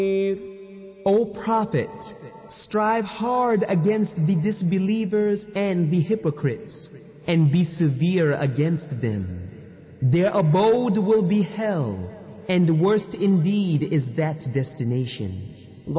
O Prophet, strive hard against the disbelievers and the hypocrites, and be severe against them. Their abode will be hell, and worst indeed is that destination.